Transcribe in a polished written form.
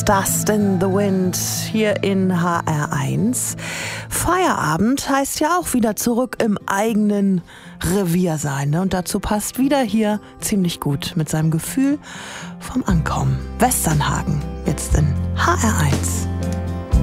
Dust in the Wind hier in HR1. Feierabend heißt ja auch wieder zurück im eigenen Revier sein. Ne? Und dazu passt wieder hier ziemlich gut mit seinem Gefühl vom Ankommen. Westernhagen, jetzt in HR1.